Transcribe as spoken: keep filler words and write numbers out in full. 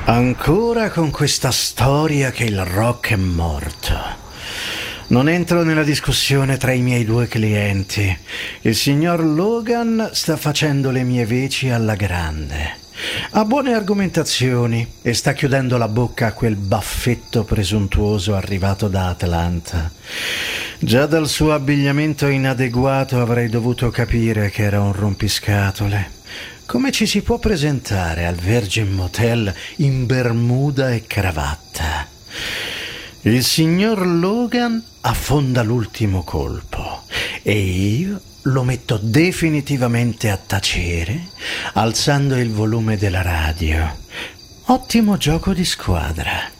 Ancora con questa storia che il rock è morto. Non entro nella discussione tra i miei due clienti. Il signor Logan sta facendo le mie veci alla grande. Ha buone argomentazioni e sta chiudendo la bocca a quel baffetto presuntuoso arrivato da Atlanta. Già dal suo abbigliamento inadeguato avrei dovuto capire che era un rompiscatole. Come ci si può presentare al Virgin Motel in bermuda e cravatta? Il signor Logan affonda l'ultimo colpo e io lo metto definitivamente a tacere alzando il volume della radio. Ottimo gioco di squadra.